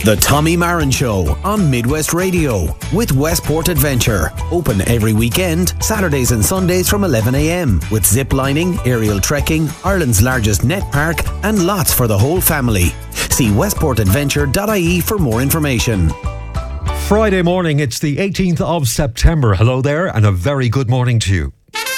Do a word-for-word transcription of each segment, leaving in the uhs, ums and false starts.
The Tommy Marin Show on Midwest Radio with Westport Adventure. Open every weekend, Saturdays and Sundays from eleven a m with zip lining, aerial trekking, Ireland's largest net park and lots for the whole family. See westport adventure dot I E for more information. Friday morning, it's the eighteenth of September. Hello there and a very good morning to you.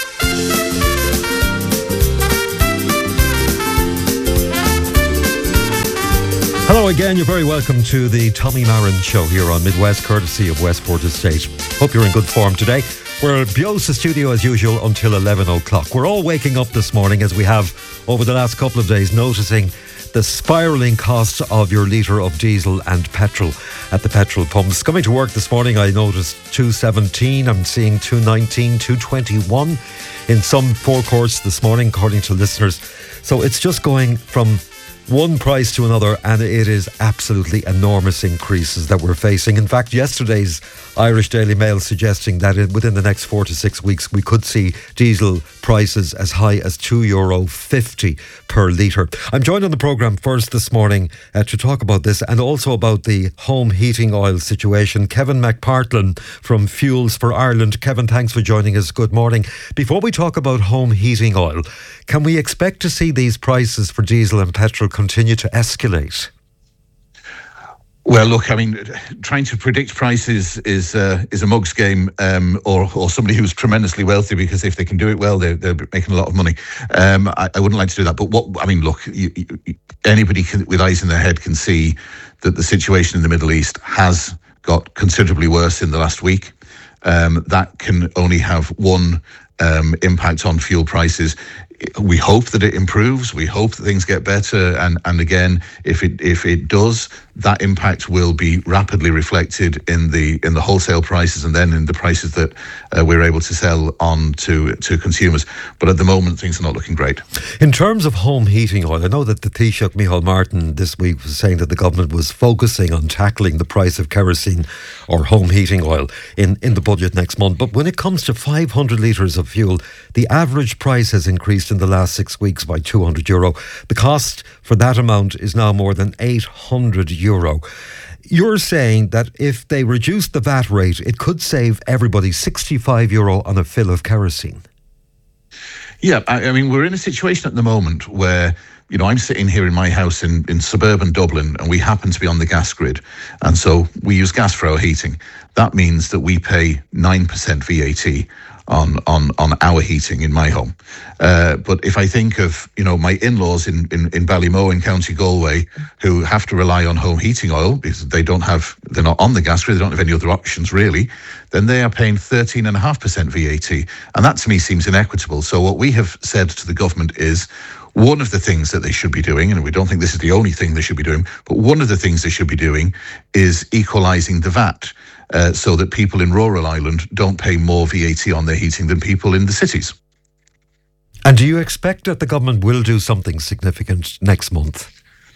Hello again, you're very welcome to the Tommy Marin Show here on Midwest, courtesy of Westport Estate. Hope you're in good form today. We're at Biosa Studio as usual until eleven o'clock. We're all waking up this morning, as we have over the last couple of days, noticing the spiralling cost of your litre of diesel and petrol at the petrol pumps. Coming to work this morning, I noticed two seventeen. I'm seeing two nineteen, two twenty-one in some forecourts this morning, according to listeners. So it's just going from one price to another, and it is absolutely enormous increases that we're facing. In fact, yesterday's Irish Daily Mail suggesting that within the next four to six weeks we could see diesel prices as high as two euro fifty per litre. I'm joined on the programme first this morning uh, to talk about this and also about the home heating oil situation. Kevin McPartlin from Fuels for Ireland. Kevin, thanks for joining us. Good morning. Before we talk about home heating oil, can we expect to see these prices for diesel and petrol continue to escalate? Well, look, I mean, trying to predict prices is uh, is a mug's game, um, or or somebody who's tremendously wealthy, because if they can do it well, they're, they're making a lot of money. Um, I, I wouldn't like to do that. But what I mean, look, you, you, anybody can, with eyes in their head can see that the situation in the Middle East has got considerably worse in the last week. Um, that can only have one um, impact on fuel prices. We hope that it improves. We hope that things get better, and and again, if it if it does, that impact will be rapidly reflected in the in the wholesale prices and then in the prices that uh, we're able to sell on to to consumers. But at the moment, things are not looking great. In terms of home heating oil, I know that the Taoiseach Micheál Martin this week was saying that the government was focusing on tackling the price of kerosene or home heating oil in in the budget next month. But when it comes to five hundred litres of fuel, the average price has increased in the last six weeks by two hundred euro. The cost for that amount is now more than eight hundred euro. You're saying that if they reduce the V A T rate, it could save everybody sixty-five euro on a fill of kerosene. Yeah, I, I mean, we're in a situation at the moment where, you know, I'm sitting here in my house in, in suburban Dublin, and we happen to be on the gas grid. And so we use gas for our heating. That means that we pay nine percent V A T on on on our heating in my home. Uh, but if I think of, you know, my in-laws in, in, in Ballymoe in County Galway, who have to rely on home heating oil because they don't have, they're not on the gas grid, they don't have any other options really, then they are paying thirteen point five percent V A T. And that to me seems inequitable. So what we have said to the government is, one of the things that they should be doing, and we don't think this is the only thing they should be doing, but one of the things they should be doing is equalising the V A T. Uh, so that people in rural Ireland don't pay more V A T on their heating than people in the cities. And do you expect that the government will do something significant next month?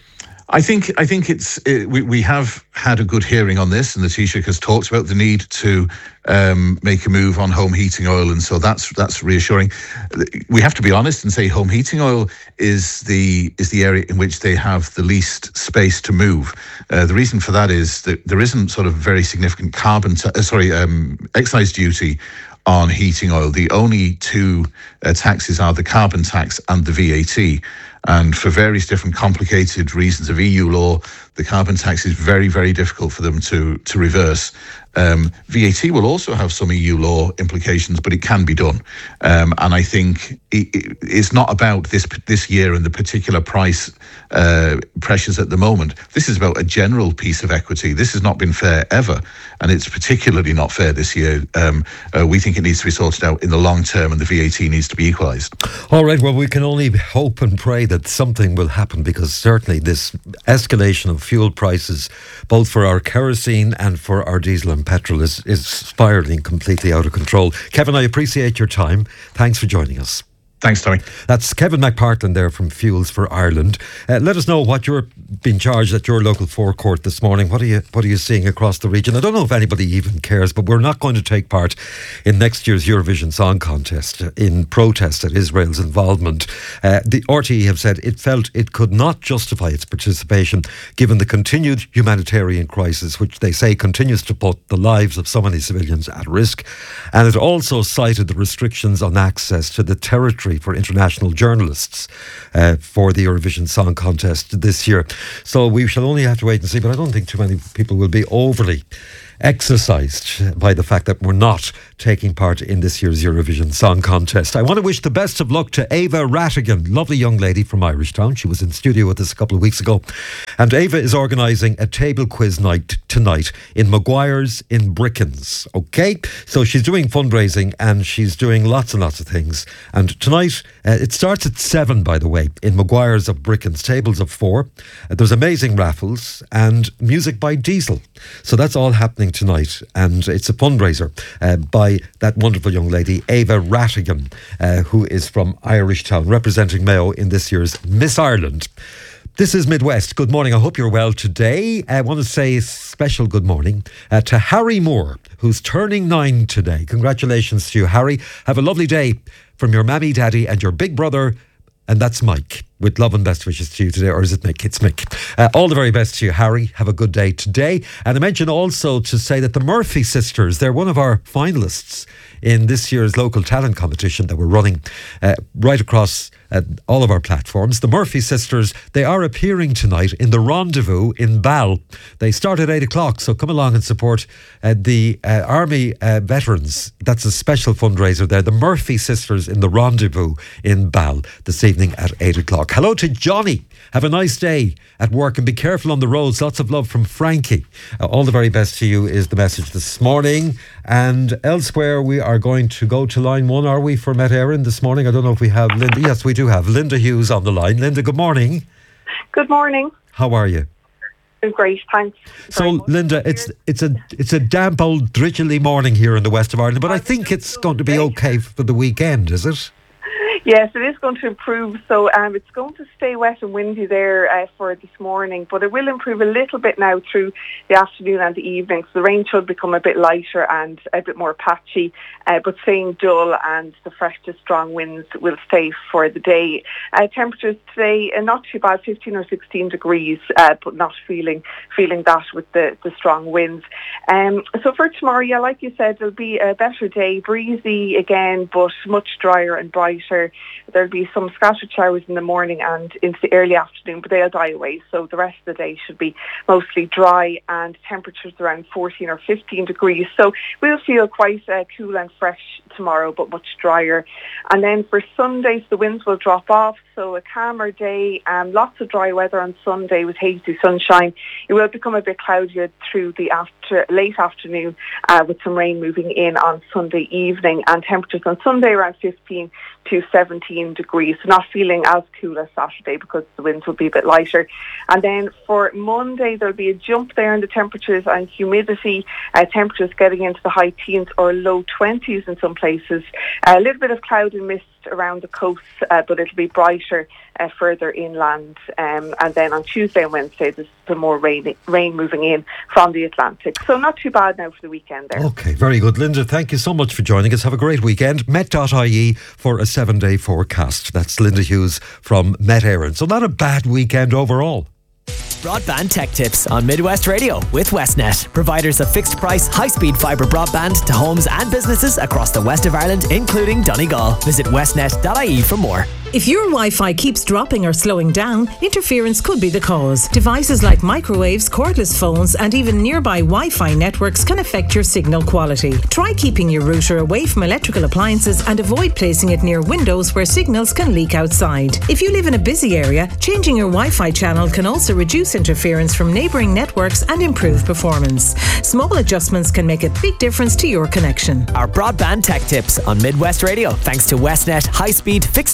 I think I think it's it, we we have had a good hearing on this, and the Taoiseach has talked about the need to um, make a move on home heating oil, and so that's that's reassuring. We have to be honest and say home heating oil is the is the area in which they have the least space to move. Uh, the reason for that is that there isn't sort of very significant carbon ta- uh, sorry um, excise duty on heating oil. The only two uh, taxes are the carbon tax and the V A T. And for various different complicated reasons of E U law, the carbon tax is very, very difficult for them to, to reverse. Um, V A T will also have some E U law implications, but it can be done. Um, and I think it, it, it's not about this this year and the particular price uh, pressures at the moment. This is about a general piece of equity. This has not been fair ever, and it's particularly not fair this year. Um, uh, we think it needs to be sorted out in the long term, and the V A T needs to be equalised. All right, well, we can only hope and pray that something will happen, because certainly this escalation of fuel prices, both for our kerosene and for our diesel and petrol, is, is spiralling completely out of control. Kevin, I appreciate your time. Thanks for joining us. Thanks, Tommy. That's Kevin McPartland there from Fuels for Ireland. Uh, let us know what you're being charged at your local forecourt this morning. What are you What are you seeing across the region? I don't know if anybody even cares, but we're not going to take part in next year's Eurovision Song Contest in protest at Israel's involvement. Uh, the R T E have said it felt it could not justify its participation given the continued humanitarian crisis, which they say continues to put the lives of so many civilians at risk. And it also cited the restrictions on access to the territory for international journalists uh, for the Eurovision Song Contest this year. So we shall only have to wait and see, but I don't think too many people will be overly exercised by the fact that we're not taking part in this year's Eurovision Song Contest. I want to wish the best of luck to Ava Rattigan, lovely young lady from Irishtown. She was in studio with us a couple of weeks ago. And Ava is organising a table quiz night tonight in Maguire's in Brickens. Okay? So she's doing fundraising and she's doing lots and lots of things. And tonight, uh, it starts at seven, by the way, in Maguire's of Brickens, tables of four. Uh, there's amazing raffles and music by Diesel. So that's all happening tonight, and it's a fundraiser uh, by that wonderful young lady Ava Rattigan, uh, who is from Irishtown, representing Mayo in this year's Miss Ireland. This is Midwest. Good morning. I hope you're well today. I want to say a special good morning uh, to Harry Moore, who's turning nine today. Congratulations to you, Harry. Have a lovely day from your mammy, daddy and your big brother, and that's Mike. With love and best wishes to you today. Or is it Mick? It's Mick. Uh, all the very best to you, Harry. Have a good day today. And I mention also to say that the Murphy sisters, they're one of our finalists in this year's local talent competition that we're running uh, right across uh, all of our platforms. The Murphy sisters, they are appearing tonight in the Rendezvous in Ball. They start at eight o'clock, so come along and support uh, the uh, Army uh, veterans. That's a special fundraiser there. The Murphy sisters in the Rendezvous in Ball this evening at eight o'clock. Hello to Johnny. Have a nice day at work and be careful on the roads. Lots of love from Frankie. Uh, all the very best to you is the message this morning. And elsewhere, we are going to go to line one, are we, for Met Éireann this morning? I don't know if we have Linda. Yes, we do have Linda Hughes on the line. Linda, good morning. Good morning. How are you? I'm great, thanks. So, Linda, it's it's a it's a damp old drizzly morning here in the west of Ireland, but I think it's going to be okay for the weekend, is it? Yes, it is going to improve. So um, it's going to stay wet and windy there uh, for this morning, but it will improve a little bit now through the afternoon and the evening. So the rain should become a bit lighter and a bit more patchy, uh, but staying dull, and the fresh to strong winds will stay for the day. Uh, temperatures today uh, not too bad, fifteen or sixteen degrees, uh, but not feeling feeling that with the, the strong winds. Um, so for tomorrow, yeah, like you said, it'll be a better day, breezy again, but much drier and brighter. There'll be some scattered showers in the morning and into the early afternoon, but they'll die away. So the rest of the day should be mostly dry and temperatures around fourteen or fifteen degrees. So we'll feel quite uh, cool and fresh tomorrow, but much drier. And then for Sundays, the winds will drop off. So a calmer day, um, lots of dry weather on Sunday with hazy sunshine. It will become a bit cloudier through the after late afternoon uh, with some rain moving in on Sunday evening, and temperatures on Sunday around fifteen to seventeen degrees. So not feeling as cool as Saturday because the winds will be a bit lighter. And then for Monday, there'll be a jump there in the temperatures and humidity. Uh, temperatures getting into the high teens or low twenties in some places. Uh, a little bit of cloud and mist around the coast, uh, but it'll be brighter uh, further inland. Um, and then on Tuesday and Wednesday, there's some more rain, rain moving in from the Atlantic. So not too bad now for the weekend there. Okay, very good. Linda, thank you so much for joining us. Have a great weekend. Met dot I E for a seven-day forecast. That's Linda Hughes from Met Éireann. So not a bad weekend overall. Broadband Tech Tips on Midwest Radio with Westnet, providers of fixed price, high-speed fibre broadband to homes and businesses across the west of Ireland, including Donegal. Visit westnet dot I E for more. If your Wi-Fi keeps dropping or slowing down, interference could be the cause. Devices like microwaves, cordless phones, and even nearby Wi-Fi networks can affect your signal quality. Try keeping your router away from electrical appliances and avoid placing it near windows where signals can leak outside. If you live in a busy area, changing your Wi-Fi channel can also reduce interference from neighbouring networks and improve performance. Small adjustments can make a big difference to your connection. Our Broadband Tech Tips on Midwest Radio, thanks to Westnet high-speed fixed price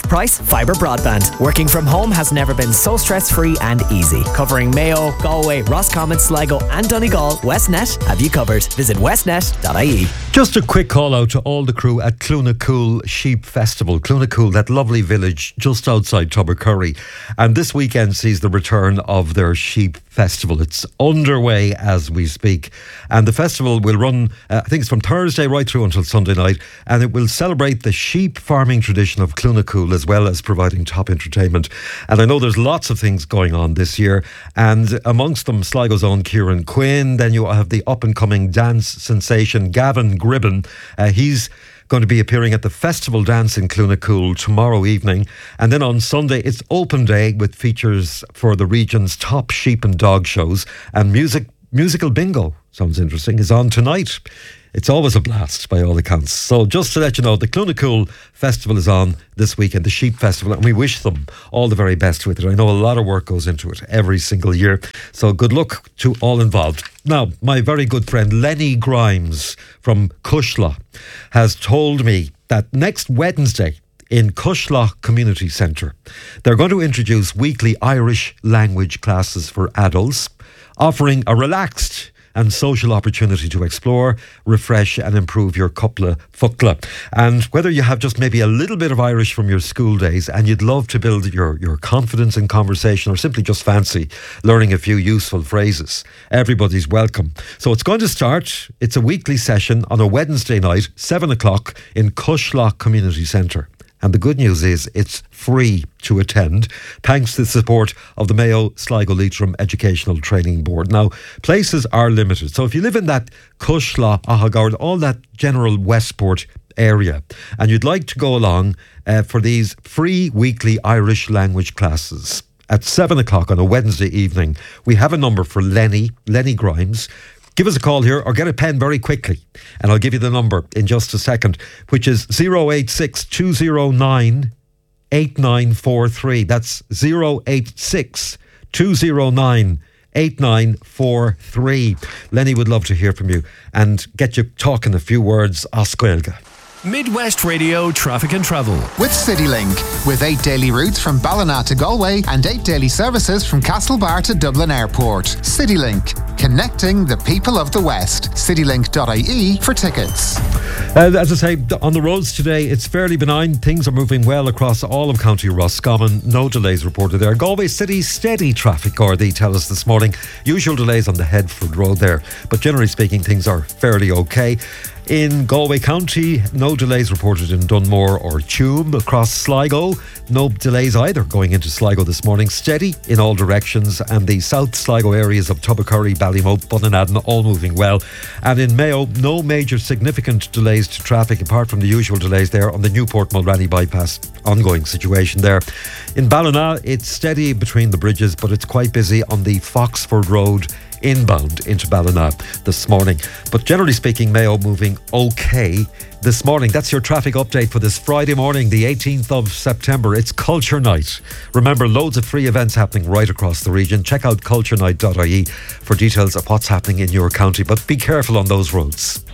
fibre broadband. Working from home has never been so stress-free and easy. Covering Mayo, Galway, Roscommon, Sligo and Donegal, Westnet have you covered. Visit westnet dot I E. Just a quick call out to all the crew at Cloonacool Sheep Festival. Cloonacool, that lovely village just outside Tubbercurry. And this weekend sees the return of their sheep festival. It's underway as we speak. And the festival will run, uh, I think it's from Thursday right through until Sunday night. And it will celebrate the sheep farming tradition of Cloonacool as well as providing top entertainment. And I know there's lots of things going on this year. And amongst them, Sligo's own Kieran Quinn. Then you have the up-and-coming dance sensation Gavin Gribben. Uh, he's going to be appearing at the Festival Dance in Cloonacool tomorrow evening. And then on Sunday, it's open day with features for the region's top sheep and dog shows. And music musical bingo, sounds interesting, is on tonight. It's always a blast by all accounts. So just to let you know, the Cloonacool Festival is on this weekend, the Sheep Festival, and we wish them all the very best with it. I know a lot of work goes into it every single year. So good luck to all involved. Now, my very good friend Lenny Grimes from Cushla has told me that next Wednesday in Cushla Community Centre, they're going to introduce weekly Irish language classes for adults, offering a relaxed and social opportunity to explore, refresh and improve your cupla fuckla. And whether you have just maybe a little bit of Irish from your school days and you'd love to build your, your confidence in conversation, or simply just fancy learning a few useful phrases, everybody's welcome. So it's going to start, it's a weekly session on a Wednesday night, seven o'clock in Cushla Community Centre. And the good news is it's free to attend, thanks to the support of the Mayo Sligo Leitrim Educational Training Board. Now, places are limited. So if you live in that Cushla, Ahagard, all that general Westport area, and you'd like to go along uh, for these free weekly Irish language classes at seven o'clock on a Wednesday evening, we have a number for Lenny, Lenny Grimes. Give us a call here or get a pen very quickly and I'll give you the number in just a second, which is zero eight six, two zero nine, eight nine four three. That's zero eight six, two zero nine, eight nine four three. Lenny would love to hear from you and get you talking a few words Oscailga. Midwest Radio Traffic and Travel with CityLink, with eight daily routes from Ballina to Galway and eight daily services from Castlebar to Dublin Airport. CityLink, connecting the people of the West. citylink dot I E for tickets. Uh, as I say, on the roads today, it's fairly benign. Things are moving well across all of County Roscommon. No delays reported there. Galway City, steady traffic, Gardaí tell us this morning. Usual delays on the Headford Road there, but generally speaking, things are fairly okay. In Galway County, no delays reported in Dunmore or Tuam. Across Sligo, no delays either going into Sligo this morning. Steady in all directions, and the South Sligo areas of Tubbercurry, Ballymote, Bunanadden all moving well. And in Mayo, no major significant delays to traffic apart from the usual delays there on the Newport Mulranny bypass. Ongoing situation there. In Ballina, it's steady between the bridges, but it's quite busy on the Foxford Road inbound into Ballina this morning. But generally speaking, Mayo moving okay this morning. That's your traffic update for this Friday morning, the eighteenth of September. It's Culture Night. Remember, loads of free events happening right across the region. Check out culture night dot I E for details of what's happening in your county. But be careful on those roads.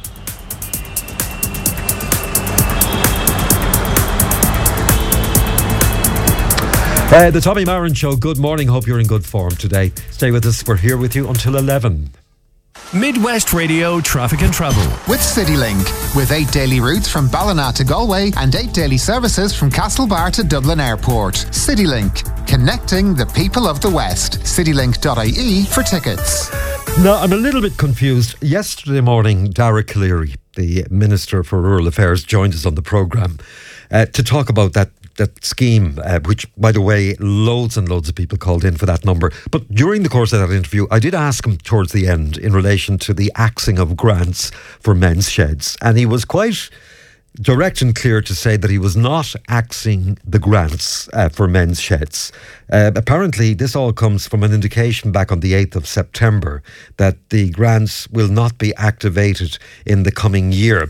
Uh, the Tommy Maron Show, good morning. Hope you're in good form today. Stay with us. We're here with you until eleven. Midwest Radio Traffic and Travel with CityLink, with eight daily routes from Ballina to Galway and eight daily services from Castlebar to Dublin Airport. CityLink, connecting the people of the West. citylink dot I E for tickets. Now, I'm a little bit confused. Yesterday morning, Dara Cleary, the Minister for Rural Affairs, joined us on the programme uh, to talk about that that scheme, uh, which, by the way, loads and loads of people called in for that number. But during the course of that interview, I did ask him towards the end in relation to the axing of grants for men's sheds. And he was quite direct and clear to say that he was not axing the grants uh, for men's sheds. Uh, apparently, this all comes from an indication back on the eighth of September that the grants will not be activated in the coming year.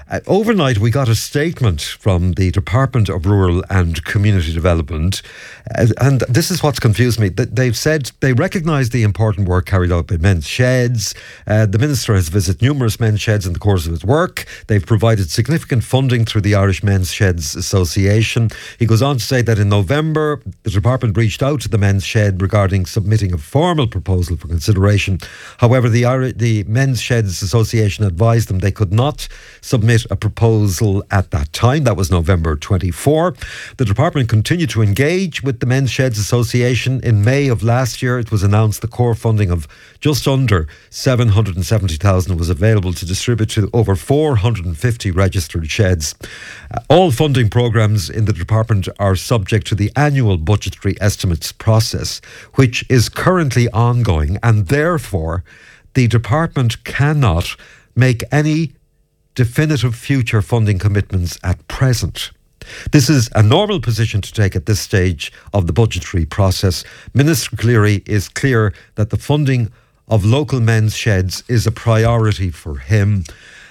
Uh, overnight, we got a statement from the Department of Rural and Community Development, uh, and this is what's confused me. They've said they recognise the important work carried out by men's sheds. Uh, the Minister has visited numerous men's sheds in the course of his work. They've provided significant funding through the Irish Men's Sheds Association. He goes on to say that in November, the Department reached out to the Men's Shed regarding submitting a formal proposal for consideration. However, the, Irish, the Men's Sheds Association advised them they could not submit a proposal at that time. That was November twenty-fourth. The department continued to engage with the Men's Sheds Association. In May of last year, it was announced the core funding of just under seven hundred seventy thousand was available to distribute to over four hundred fifty registered sheds. Uh, all funding programmes in the department are subject to the annual budgetary estimates process, which is currently ongoing, and therefore the department cannot make any definitive future funding commitments at present. This is a normal position to take at this stage of the budgetary process. Minister Cleary is clear that the funding of local men's sheds is a priority for him,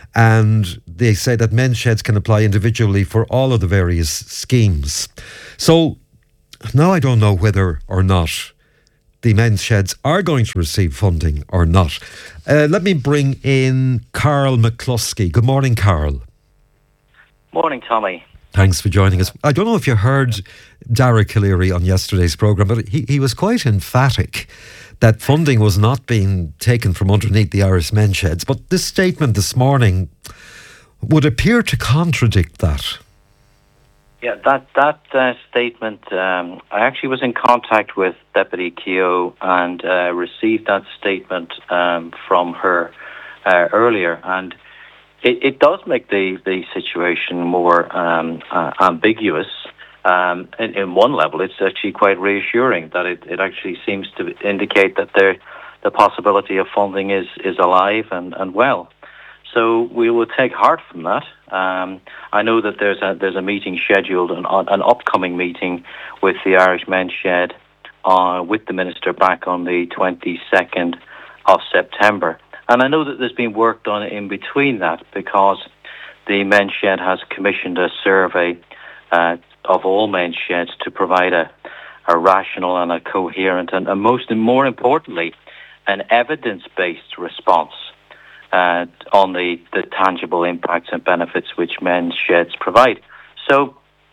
and they say that men's sheds can apply individually for all of the various schemes. So now I don't know whether or not the men's sheds are going to receive funding or not. Uh, let me bring in Carl McCluskey. Good morning, Carl. Morning, Tommy. Thanks for joining us. I don't know if you heard Dara Cleary on yesterday's programme, but he, he was quite emphatic that funding was not being taken from underneath the Irish men's sheds. But this statement this morning would appear to contradict that. Yeah, that that uh, statement, um, I actually was in contact with Deputy Keogh and uh, received that statement um, from her uh, earlier, and it, it does make the, the situation more um, uh, ambiguous. Um, in, in one level, it's actually quite reassuring that it, it actually seems to indicate that there, the possibility of funding is, is alive and, and well. So we will take heart from that. Um, I know that there's a there's a meeting scheduled, an, an upcoming meeting with the Irish Men's Shed uh, with the Minister back on the twenty-second of September. And I know that there's been work done in between that because the Men's Shed has commissioned a survey uh, of all men's sheds to provide a, a rational and a coherent and, and most and more importantly, an evidence-based response Uh, on the, the tangible impacts and benefits which men's sheds provide. So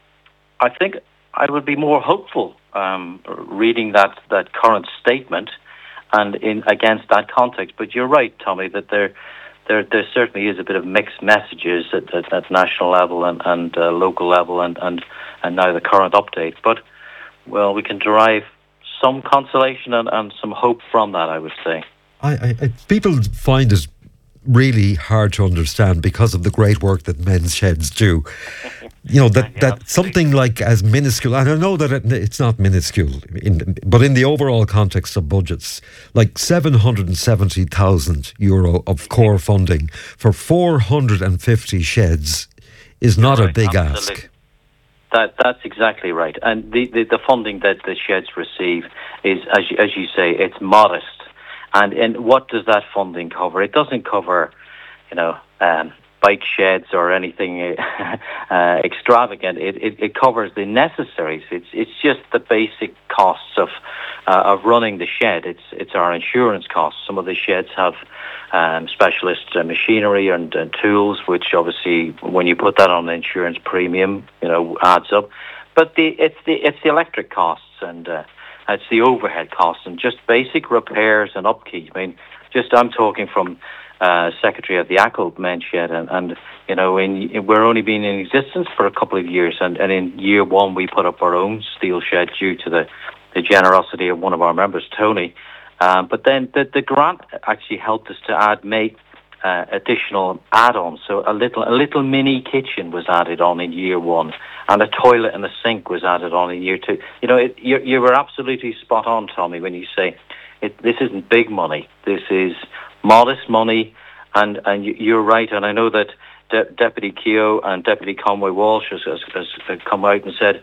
I think I would be more hopeful um, reading that, that current statement and in against that context. But you're right, Tommy, that there there, there certainly is a bit of mixed messages at, at, at national level and, and uh, local level and, and, and now the current update. But, well, we can derive some consolation and, and some hope from that, I would say. I, I, people find it really hard to understand because of the great work that men's sheds do. You know, that, that something like as minuscule, and I know that it, it's not minuscule, in, but in the overall context of budgets, like seven hundred seventy thousand euro of core funding for four hundred fifty sheds is not right, a big absolutely. ask. That That's exactly right. And the, the, the funding that the sheds receive is, as you, as you say, it's modest. And, and what does that funding cover? It doesn't cover, you know, um, bike sheds or anything uh, extravagant. It, it it covers the necessaries. It's it's just the basic costs of uh, of running the shed. It's it's our insurance costs. Some of the sheds have um, specialist uh, machinery and, and tools, which obviously, when you put that on the insurance premium, you know, adds up. But the it's the it's the electric costs and. Uh, It's the overhead costs and just basic repairs and upkeep. I mean, just I'm talking from uh, Secretary of the A C O Men's Shed, and, and you know, in, in, we're only been in existence for a couple of years, and, and in year one we put up our own steel shed due to the, the generosity of one of our members, Tony. Um, but then the, the grant actually helped us to add make uh, additional add-ons. So a little a little mini kitchen was added on in year one. And a toilet and a sink was added on in year two. You know, it, you, you were absolutely spot on, Tommy, when you say it, this isn't big money. This is modest money, and, and you're right. And I know that De- Deputy Keogh and Deputy Conway Walsh has, has, has come out and said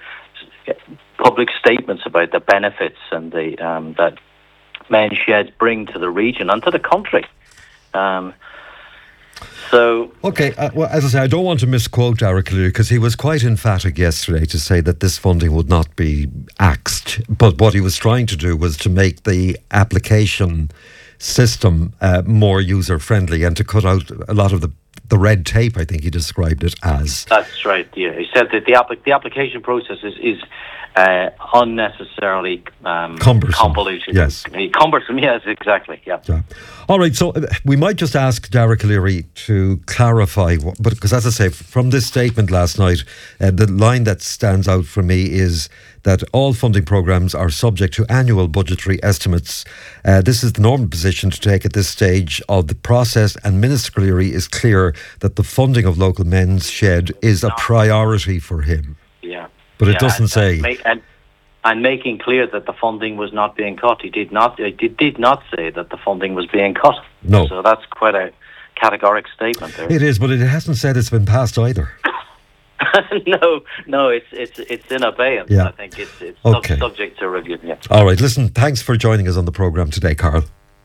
public statements about the benefits and the um, that men's sheds bring to the region and to the country. Um, So okay, uh, well, as I say, I don't want to misquote Darragh Calleary because he was quite emphatic yesterday to say that this funding would not be axed. But what he was trying to do was to make the application system uh, more user friendly and to cut out a lot of the the red tape. I think he described it as. That's right. Yeah, he said that the applic- the application process is is uh, unnecessarily um, cumbersome. convoluted. Yes, cumbersome. Yes, exactly. Yeah. yeah. All right. So uh, we might just ask Darragh Calleary to clarify, what, but because as I say, from this statement last night, uh, the line that stands out for me is that all funding programmes are subject to annual budgetary estimates. Uh, this is the normal position to take at this stage of the process, and Minister Calleary is clear that the funding of local men's shed is a priority for him. Yeah. But it yeah, doesn't and, say... And, make, and, and making clear that the funding was not being cut. He did not, he did, did not say that the funding was being cut. No. So that's quite a categoric statement there. It is, but it hasn't said it's been passed either. no, no, it's it's it's in abeyance. Yeah. I think it's it's okay. sub- subject to review. Yeah. All right, listen, thanks for joining us on the programme today, Carl.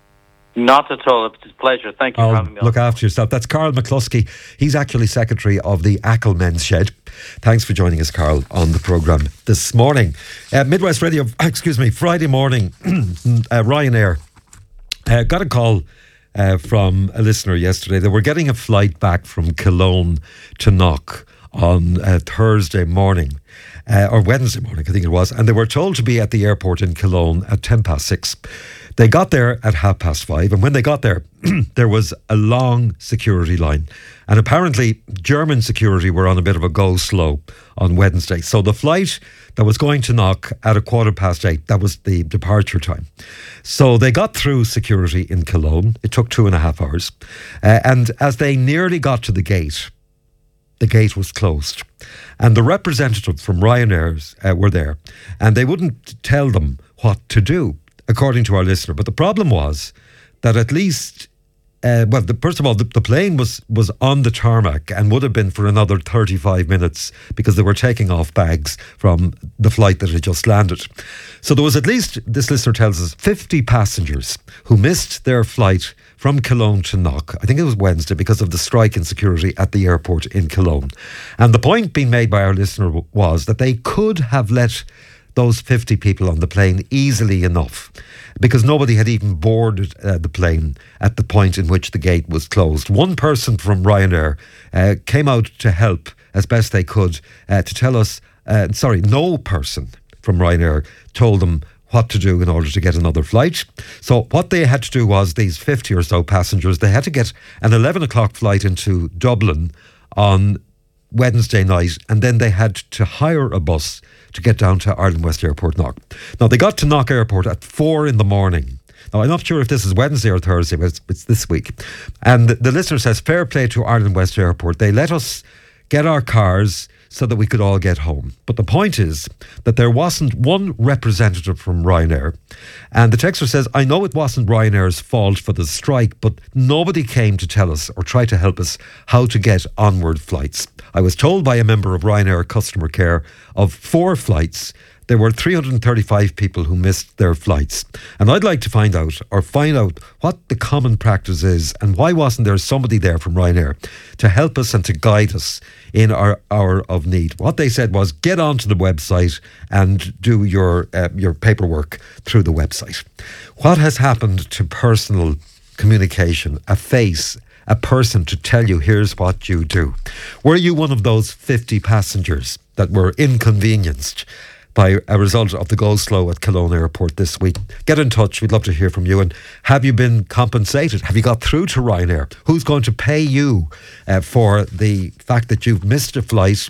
Not at all. It's a pleasure. Thank you I'll for having me on. Look after yourself. That's Carl McCluskey. He's actually Secretary of the Achill Men's Shed. Thanks for joining us, Carl, on the programme this morning. Uh, Midwest Radio, excuse me, Friday morning, uh, Ryanair uh, got a call uh, from a listener yesterday. They were getting a flight back from Cologne to Knock on uh, Thursday morning, uh, or Wednesday morning, I think it was, and they were told to be at the airport in Cologne at ten past six. They got there at half past five, and when they got there, there was a long security line. And apparently, German security were on a bit of a go slow on Wednesday. So the flight that was going to Knock at a quarter past eight, that was the departure time. So they got through security in Cologne. It took two and a half hours. Uh, and as they nearly got to the gate, the gate was closed. And the representatives from Ryanair uh, were there, and they wouldn't tell them what to do, according to our listener. But the problem was that at least, uh, well, the, first of all, the, the plane was, was on the tarmac and would have been for another thirty-five minutes because they were taking off bags from the flight that had just landed. So there was at least, this listener tells us, fifty passengers who missed their flight from Cologne to Knock. I think it was Wednesday because of the strike in security at the airport in Cologne. And the point being made by our listener w- was that they could have let those fifty people on the plane easily enough because nobody had even boarded uh, the plane at the point in which the gate was closed. One person from Ryanair uh, came out to help as best they could uh, to tell us, uh, sorry, no person from Ryanair told them what to do in order to get another flight. So what they had to do was, these fifty or so passengers, they had to get an eleven o'clock flight into Dublin on Wednesday night, and then they had to hire a bus to get down to Ireland West Airport Knock. Now, they got to Knock Airport at four in the morning. Now, I'm not sure if this is Wednesday or Thursday, but it's, it's this week. And the, the listener says, fair play to Ireland West Airport. They let us get our cars so that we could all get home. But the point is that there wasn't one representative from Ryanair. And the texter says, I know it wasn't Ryanair's fault for the strike, but nobody came to tell us or try to help us how to get onward flights. I was told by a member of Ryanair customer care of four flights. There were three hundred thirty-five people who missed their flights. And I'd like to find out, or find out what the common practice is and why wasn't there somebody there from Ryanair to help us and to guide us in our hour of need. What they said was, get onto the website and do your uh, your paperwork through the website. What has happened to personal communication, a face, a person to tell you, here's what you do? Were you one of those fifty passengers that were inconvenienced by a result of the go slow at Cologne Airport this week? Get in touch. We'd love to hear from you. And have you been compensated? Have you got through to Ryanair? Who's going to pay you uh, for the fact that you've missed a flight?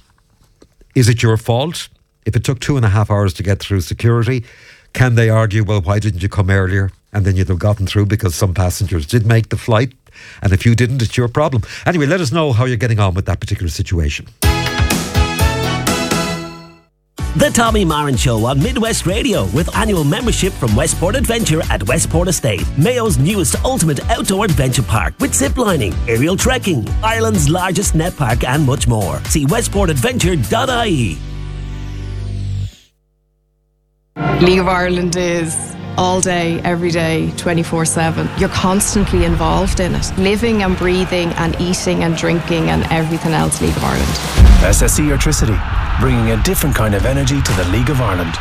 Is it your fault? If it took two and a half hours to get through security, can they argue, well, why didn't you come earlier? And then you'd have gotten through because some passengers did make the flight. And if you didn't, it's your problem. Anyway, let us know how you're getting on with that particular situation. The Tommy Marin Show on Midwest Radio, with annual membership from Westport Adventure at Westport Estate, Mayo's newest ultimate outdoor adventure park with zip lining, aerial trekking, Ireland's largest net park and much more. See westport adventure dot I E. League of Ireland is all day, every day, twenty-four seven. You're constantly involved in it, living and breathing and eating and drinking and everything else League of Ireland. S S E Electricity, bringing a different kind of energy to the League of Ireland.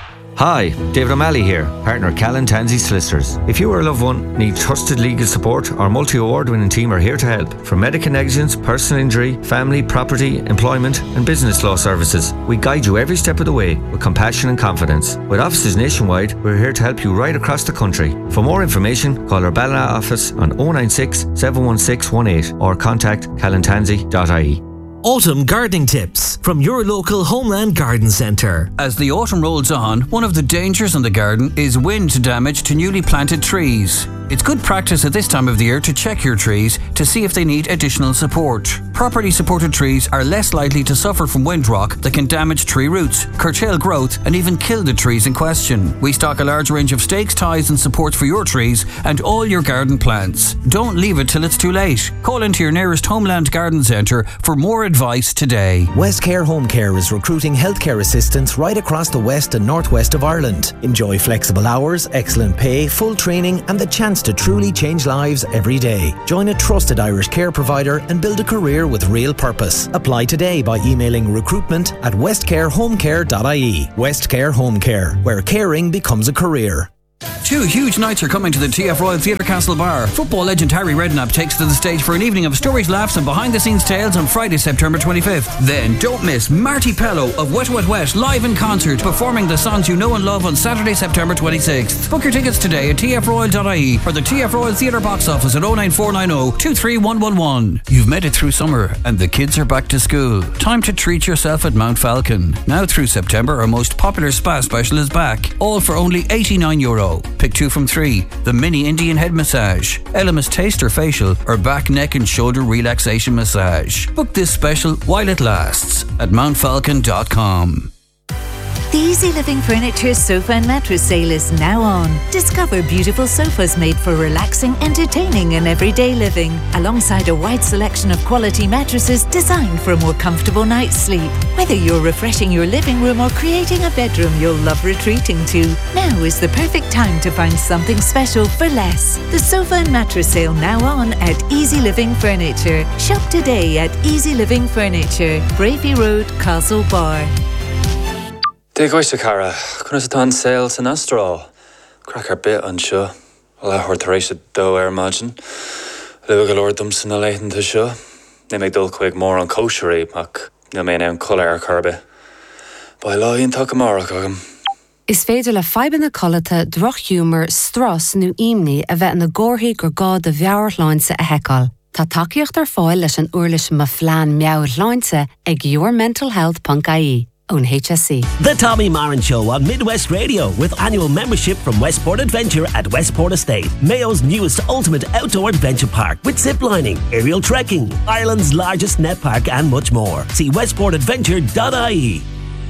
Hi, David O'Malley here, partner Callan Tansey Solicitors. If you or a loved one need trusted legal support, our multi-award winning team are here to help. From medical negligence, personal injury, family, property, employment and business law services, we guide you every step of the way with compassion and confidence. With offices nationwide, we're here to help you right across the country. For more information, call our Ballina office on oh nine six, seven one six one eight or contact callan tansey dot I E. Autumn gardening tips from your local Homeland Garden Centre. As the autumn rolls on, one of the dangers in the garden is wind damage to newly planted trees. It's good practice at this time of the year to check your trees to see if they need additional support. Properly supported trees are less likely to suffer from windrock that can damage tree roots, curtail growth and even kill the trees in question. We stock a large range of stakes, ties and supports for your trees and all your garden plants. Don't leave it till it's too late. Call into your nearest Homeland Garden Centre for more advice today. Westcare Home Care is recruiting healthcare assistants right across the west and northwest of Ireland. Enjoy flexible hours, excellent pay, full training and the chance to truly change lives every day. Join a trusted Irish care provider and build a career with real purpose. Apply today by emailing recruitment at westcare home care dot I E. Westcare Home Care, where caring becomes a career. Two huge nights are coming to the T F Royal Theatre Castlebar. Football legend Harry Redknapp takes to the stage for an evening of stories, laughs and behind-the-scenes tales on Friday, September twenty-fifth. Then don't miss Marty Pello of Wet Wet Wet live in concert, performing the songs you know and love on Saturday, September twenty-sixth. Book your tickets today at t f royal dot I E or the T F Royal Theatre box office at oh nine four nine oh, two three one one one. You've made it through summer and the kids are back to school. Time to treat yourself at Mount Falcon. Now through September, our most popular spa special is back, all for only eighty-nine euro. Pick two from three, the mini Indian head massage, Elemis taster facial or back, neck and shoulder relaxation massage. Book this special while it lasts at mount falcon dot com. The Easy Living Furniture Sofa and Mattress Sale is now on. Discover beautiful sofas made for relaxing, entertaining and everyday living, alongside a wide selection of quality mattresses designed for a more comfortable night's sleep. Whether you're refreshing your living room or creating a bedroom you'll love retreating to, now is the perfect time to find something special for less. The Sofa and Mattress Sale now on at Easy Living Furniture. Shop today at Easy Living Furniture, Bravey Road, Castlebar. Dig oise cara, conna sa tan sales in Astral. Cracker bit on sure. Well, I heard Theresa do air imagine. Live a lord dumps in a leighton to sure. They make dull quick more on koshery, mac. No main own colour kirby. By law in Takamara cogum. Is féidir le feiben na colata, droch humor, stras nu imni a bheith na gorhi gur gá de bheabhar láinse a hecal. Tá takeíocht ar fáil leis an uirlis ma flean meabhar láinse ag your mental health dot I E. Own H S C. The Tommy Marin Show on Midwest Radio with annual membership from Westport Adventure at Westport Estate, Mayo's newest ultimate outdoor adventure park with zip lining, aerial trekking, Ireland's largest net park and much more. See westport adventure dot I E.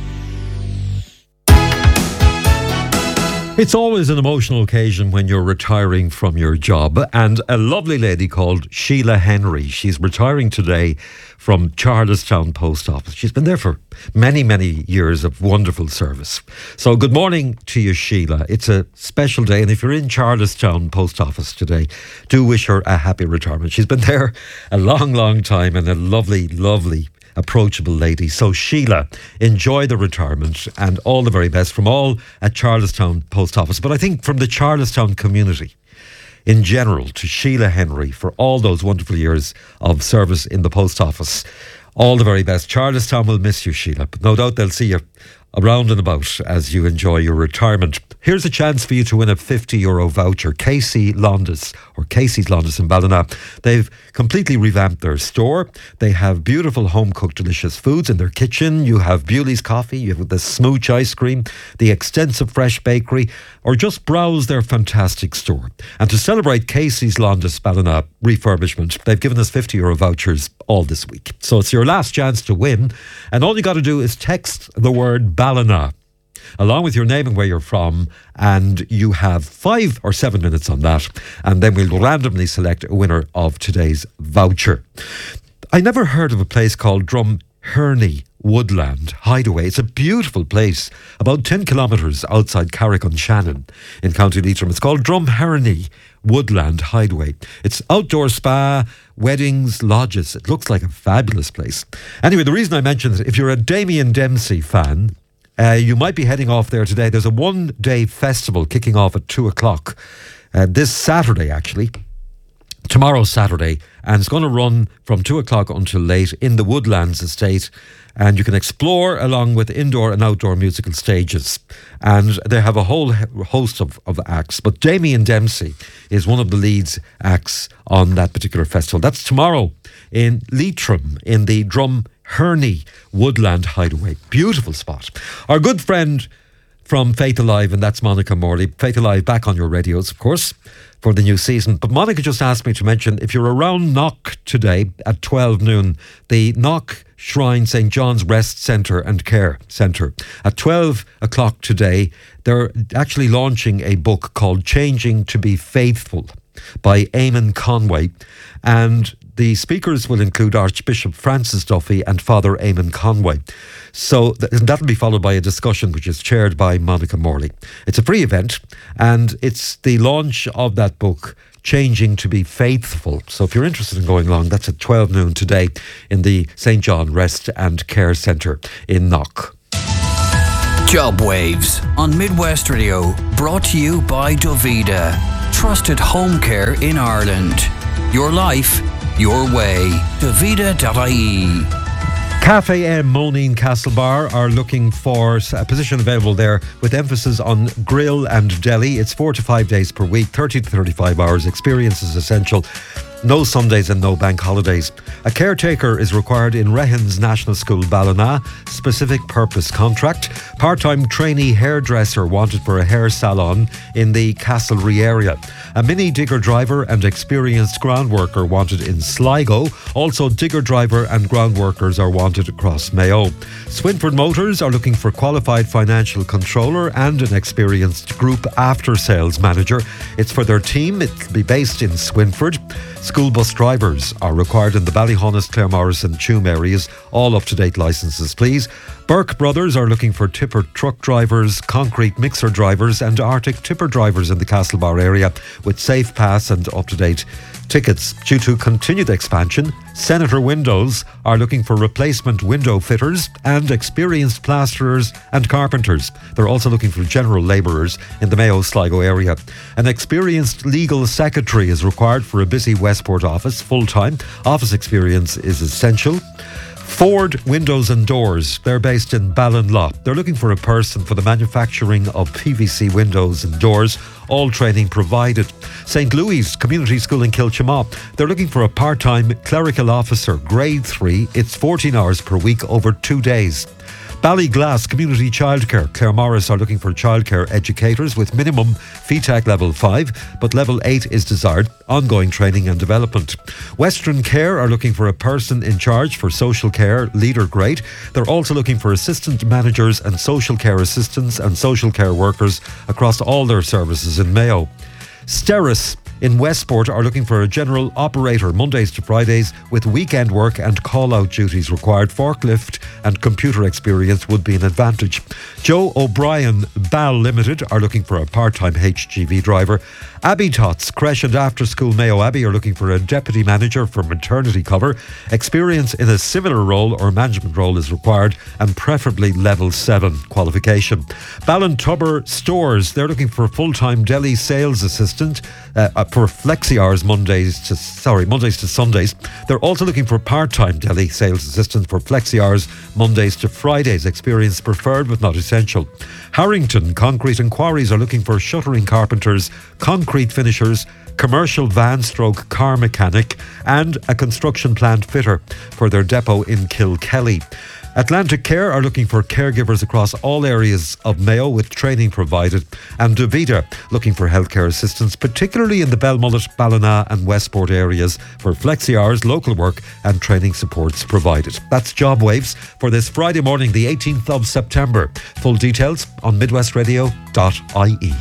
It's always an emotional occasion when you're retiring from your job, and a lovely lady called Sheila Henry, she's retiring today from Charlestown Post Office. She's been there for many, many years of wonderful service. So good morning to you, Sheila. It's a special day, and if you're in Charlestown Post Office today, do wish her a happy retirement. She's been there a long, long time, and a lovely, lovely approachable lady. So Sheila, enjoy the retirement and all the very best from all at Charlestown Post Office. But I think from the Charlestown community in general to Sheila Henry for all those wonderful years of service in the post office, all the very best. Charlestown will miss you, Sheila, but no doubt they'll see you around and about as you enjoy your retirement. Here's a chance for you to win a fifty euro voucher. Casey Londis, or Casey's Londis in Ballina. They've completely revamped their store. They have beautiful home-cooked delicious foods in their kitchen. You have Bewley's coffee, you have the smooch ice cream, the extensive fresh bakery, or just browse their fantastic store. And to celebrate Casey's Londis Ballina refurbishment, they've given us fifty euro vouchers all this week. So it's your last chance to win. And all you got to do is text the word Ballina along with your name and where you're from, and you have five or seven minutes on that, and then we'll randomly select a winner of today's voucher. I never heard of a place called Drumherney Woodland Hideaway. It's a beautiful place, about ten kilometres outside Carrick-on-Shannon in County Leitrim. It's called Drumherney Woodland Hideaway. It's outdoor spa, weddings, lodges. It looks like a fabulous place. Anyway, the reason I mentioned it, if you're a Damien Dempsey fan, uh, you might be heading off there today. There's a one-day festival kicking off at two o'clock uh, this Saturday, actually. Tomorrow, Saturday, and it's going to run from two o'clock until late in the Woodlands Estate, and you can explore along with indoor and outdoor musical stages, and they have a whole host of, of acts, but Damien Dempsey is one of the lead acts on that particular festival. That's tomorrow in Leitrim in the Drumherney Woodland Hideaway. Beautiful spot. Our good friend from Faith Alive, and that's Monica Morley. Faith Alive back on your radios, of course, for the new season. But Monica just asked me to mention, if you're around Knock today at twelve noon, the Knock Shrine St John's Rest Centre and Care Centre, at twelve o'clock today, they're actually launching a book called Changing to be Faithful by Eamon Conway, and the speakers will include Archbishop Francis Duffy and Father Eamon Conway. So th- that'll be followed by a discussion which is chaired by Monica Morley. It's a free event, and it's the launch of that book, Changing to be Faithful. So if you're interested in going along, that's at twelve noon today in the St John Rest and Care Centre in Knock. Job Waves on Midwest Radio, brought to you by Dovida. Trusted home care in Ireland. Your life, your way. Dovida dot I E. Cafe M Moneen Castlebar are looking for a position available there with emphasis on grill and deli. It's four to five days per week, thirty to thirty-five hours. Experience is essential. No Sundays and no bank holidays. A caretaker is required in Rehens National School, Ballina. Specific purpose contract. Part-time trainee hairdresser wanted for a hair salon in the Castlereagh area. A mini digger driver and experienced ground worker wanted in Sligo. Also, digger driver and ground workers are wanted across Mayo. Swinford Motors are looking for qualified financial controller and an experienced group after-sales manager. It's for their team. It'll be based in Swinford. School bus drivers are required in the Ballyhonest, Claremorris and Tuam areas. All up-to-date licences, please. Burke Brothers are looking for tipper truck drivers, concrete mixer drivers and Arctic tipper drivers in the Castlebar area with safe pass and up-to-date tickets. Due to continued expansion, Senator Windows are looking for replacement window fitters and experienced plasterers and carpenters. They're also looking for general labourers in the Mayo Sligo area. An experienced legal secretary is required for a busy Westport office, full-time. Office experience is essential. Ford Windows and Doors, they're based in Ballinlough. They're looking for a person for the manufacturing of P V C windows and doors, all training provided. Saint Louis Community School in Kilchamaw, they're looking for a part-time clerical officer, grade three. It's fourteen hours per week over two days. Ballyglass Community Childcare, Claremorris are looking for childcare educators with minimum F E T A C level five, but level eight is desired. Ongoing training and development. Western Care are looking for a person in charge for social care, leader grade. They're also looking for assistant managers and social care assistants and social care workers across all their services in Mayo. Steris in Westport are looking for a general operator Mondays to Fridays with weekend work and call-out duties required. Forklift and computer experience would be an advantage. Joe O'Brien Ball Limited are looking for a part-time H G V driver. Abbey Tots Creche and After School Mayo Abbey are looking for a deputy manager for maternity cover. Experience in a similar role or management role is required and preferably level seven qualification. Ballintubber Stores, they're looking for a full-time deli sales assistant uh, for flexi hours Mondays to sorry Mondays to Sundays. They're also looking for part-time deli sales assistant for flexi hours Mondays to Fridays. Experience preferred but not essential. Harrington Concrete and Quarries are looking for shuttering carpenters, concrete finishers, commercial van stroke car mechanic and a construction plant fitter for their depot in Kilkelly. Atlantic Care are looking for caregivers across all areas of Mayo with training provided, and Dovida looking for healthcare assistance, particularly in the Belmullet, Ballina and Westport areas for flexi hours, local work and training supports provided. That's Job Waves for this Friday morning, the eighteenth of September. Full details on midwest radio dot I E.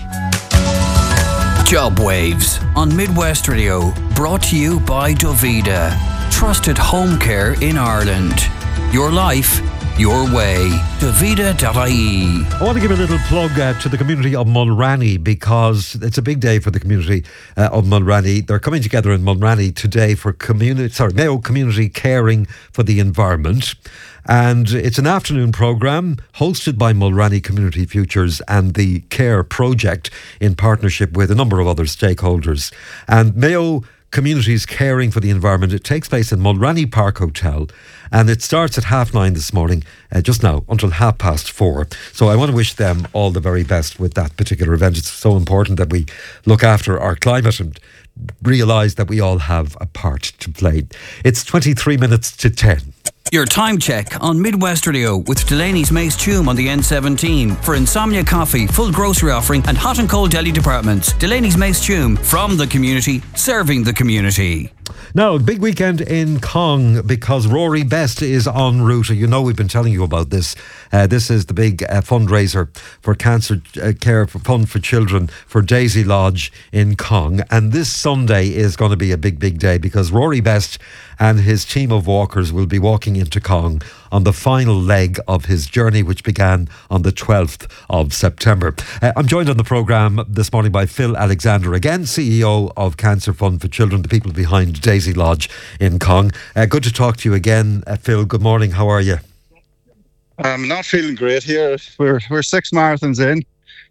Job Waves on Midwest Radio, brought to you by Dovida. Trusted home care in Ireland. Your life, your way. Davida dot I E. I want to give a little plug uh, to the community of Mulranny because it's a big day for the community uh, of Mulranny. They're coming together in Mulranny today for community, sorry, Mayo Community Caring for the Environment. And it's an afternoon programme hosted by Mulranny Community Futures and the CARE project in partnership with a number of other stakeholders. And Mayo Communities Caring for the Environment, it takes place in Mulranny Park Hotel, and it starts at half nine this morning, uh, just now, until half past four. So I want to wish them all the very best with that particular event. It's so important that we look after our climate and realise that we all have a part to play. It's twenty-three minutes to ten. Your time check on Midwest Radio with Delaney's Mace Tume on the N seventeen for Insomnia Coffee, full grocery offering and hot and cold deli departments. Delaney's Mace Tume, from the community, serving the community. Now, big weekend in Cong because Rory Best is en route. You know we've been telling you about this. Uh, this is the big uh, fundraiser for cancer uh, care for fund for children for Daisy Lodge in Cong. And this Sunday is going to be a big, big day because Rory Best and his team of walkers will be walking into Cong on the final leg of his journey, which began on the twelfth of September. Uh, I'm joined on the programme this morning by Phil Alexander, again, C E O of Cancer Fund for Children, the people behind Daisy Lodge in Cong. Uh, good to talk to you again, uh, Phil. Good morning. How are you? I'm not feeling great here. We're we're six marathons in.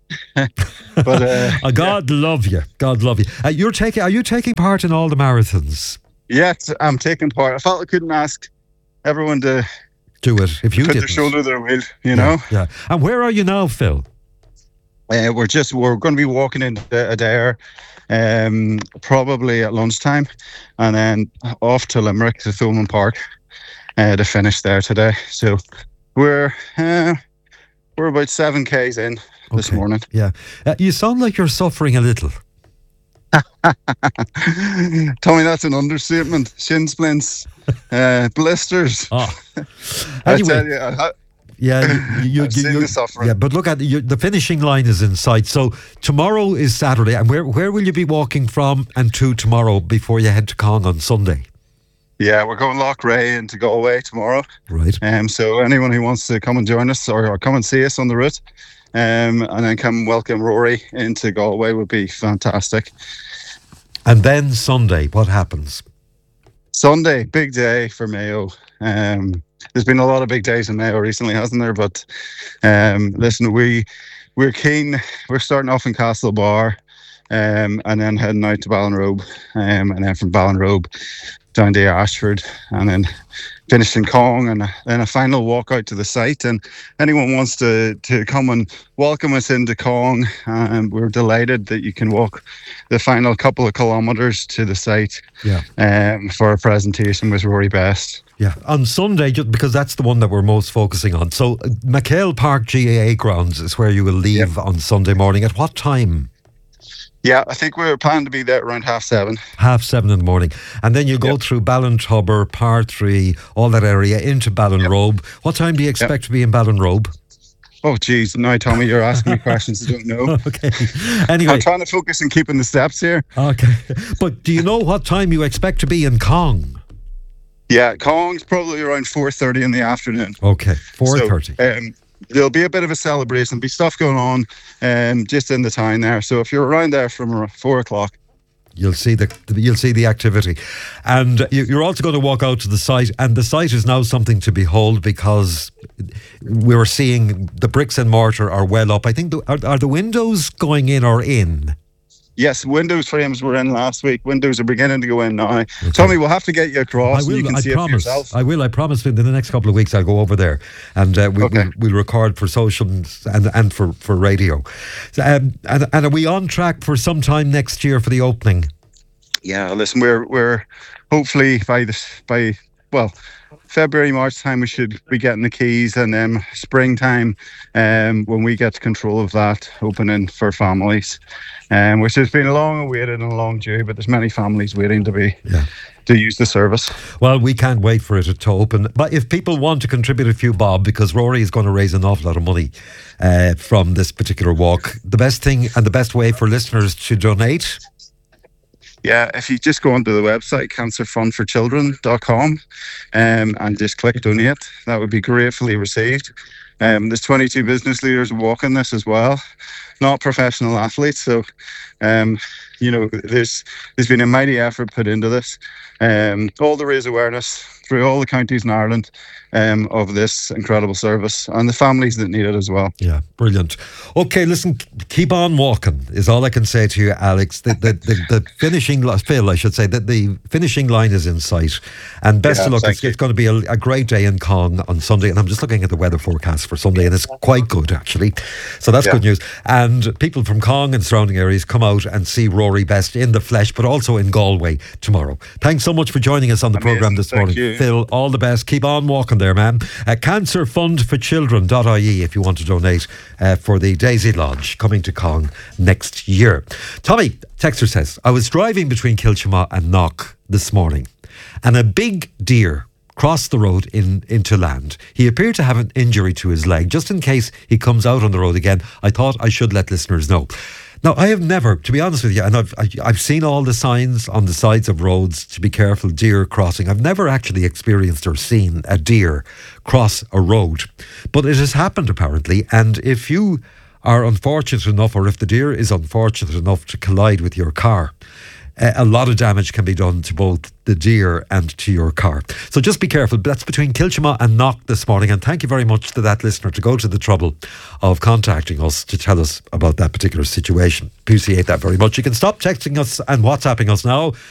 but uh, oh, God yeah. love you. God love you. Uh, you're taking. Are you taking part in all the marathons? Yes, I'm taking part. I felt I couldn't ask everyone to do it if you put didn't. their shoulder to their wheel, you yeah, know. Yeah. And where are you now, Phil? Uh, we're just we're going to be walking into Adair, um, probably at lunchtime, and then off to Limerick to Thomond Park uh, to finish there today. So we're uh, we're about seven k's in okay. this morning. Yeah, uh, you sound like you're suffering a little. Tommy, that's an understatement. Shin splints, uh, blisters. Oh. I Anyway, tell you, I, yeah, you, you, I've seen you, the suffering. yeah, but look at you, the finishing line is in sight. So tomorrow is Saturday, and where where will you be walking from and to tomorrow before you head to Cong on Sunday? Yeah, we're going Loch Ray into Galway tomorrow. Right. Um, so anyone who wants to come and join us or, or come and see us on the route, um, and then come welcome Rory into Galway would be fantastic. And then Sunday, what happens? Sunday, big day for Mayo. Um, there's been a lot of big days in Mayo recently, hasn't there? But um, listen, we we're keen. We're starting off in Castlebar, um, and then heading out to Ballinrobe, um, and then from Ballinrobe down to Ashford, and then finished in Cong, and then a final walk out to the site. And anyone wants to to come and welcome us into Cong, and we're delighted that you can walk the final couple of kilometres to the site. Yeah. Um, for a presentation with Rory Best. Yeah, on Sunday, just because that's the one that we're most focusing on. So, uh, McHale Park G A A grounds is where you will leave yep. on Sunday morning. At what time? Yeah, I think we're planning to be there around half seven. Half seven in the morning. And then you go yep. through Ballintubber, Par three, all that area, into Ballinrobe. Yep. What time do you expect yep. to be in Ballinrobe? Oh, geez. Now, Tommy, you're asking me questions I don't know. Okay. Anyway. I'm trying to focus on keeping the steps here. Okay. But do you know what time you expect to be in Cong? Yeah, Cong's probably around four thirty in the afternoon. Okay, four thirty. So, um, there'll be a bit of a celebration. There'll be stuff going on um, just in the town there. So if you're around there from around four o'clock, You'll see the you'll see the activity, and you're also going to walk out to the site. And the site is now something to behold because we're seeing the bricks and mortar are well up. I think the, are, are the windows going in or in? Yes, windows frames were in last week. Windows are beginning to go in now. Okay. Tommy, we'll have to get you across. I will. You can I see promise. It for yourself. I will. I promise. In the next couple of weeks, I'll go over there, and uh, we, okay. we'll, we'll record for socials and and for for radio. Um, and and are we on track for some time next year for the opening? Yeah, listen, we're we're hopefully by this by well. February, March time, we should be getting the keys, and then springtime, um, when we get control of that, opening for families, um, which has been a long awaited and a long due, but there's many families waiting to be yeah. to use the service. Well, we can't wait for it to open. But if people want to contribute a few bob, because Rory is going to raise an awful lot of money uh, from this particular walk, the best thing and the best way for listeners to donate. Yeah, if you just go onto the website, cancer fund for children dot com, um, and just click donate, that would be gratefully received. Um, there's twenty-two business leaders walking this as well, not professional athletes. So, um, you know, there's there's been a mighty effort put into this. Um, all to raise awareness through all the counties in Ireland um, of this incredible service and the families that need it as well. Yeah, brilliant. Okay, listen, keep on walking is all I can say to you, Alex. The the, the, the finishing, Phil, I should say, that the finishing line is in sight. And best Yeah, of luck. thank It's, it's going to be a, a great day in Cong on Sunday. And I'm just looking at the weather forecast for Sunday, and it's quite good, actually. So that's Yeah. good news. And people from Cong and surrounding areas come out and see Rory Best in the flesh, but also in Galway tomorrow. Thanks so much for joining us on the Amazing. programme this Thank morning. you. Phil, all the best. Keep on walking there, man. Uh, cancer fund for children dot I E if you want to donate uh, for the Daisy Lodge coming to Cong next year. Tommy, texter says, I was driving between Kilchama and Knock this morning and a big deer crossed the road in into land. He appeared to have an injury to his leg. Just in case he comes out on the road again, I thought I should let listeners know. Now, I have never, to be honest with you, and I've I, I've seen all the signs on the sides of roads to be careful, deer crossing. I've never actually experienced or seen a deer cross a road, but it has happened apparently. And if you are unfortunate enough, or if the deer is unfortunate enough to collide with your car, uh, a lot of damage can be done to both the deer and to your car. So just be careful. That's between Kilchama and Knock this morning. And thank you very much to that listener to go to the trouble of contacting us to tell us about that particular situation. Appreciate that very much. You can stop texting us and WhatsApping us now